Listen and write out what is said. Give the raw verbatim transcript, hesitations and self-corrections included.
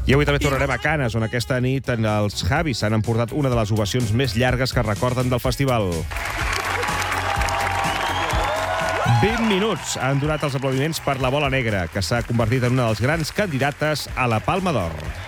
I avui també tornarem a Canes, on aquesta nit els Javis s'han emportat una de les ovacions més llargues que recorden del festival. vint minuts han durat els aplaudiments per la Bola Negra, que s'ha convertit en una de les grans candidates a la Palma d'Or.